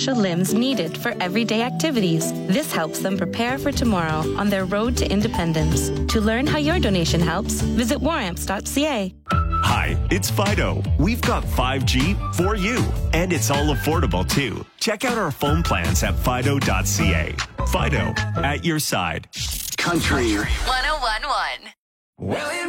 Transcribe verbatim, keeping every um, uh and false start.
extra limbs needed for everyday activities. This helps them prepare for tomorrow on their road to independence. To learn how your donation helps, visit waramps dot c a. Hi, it's Fido. We've got five G for you, and it's all affordable too. Check out our phone plans at fido dot c a. Fido, at your side. Country. one oh one point one. Well,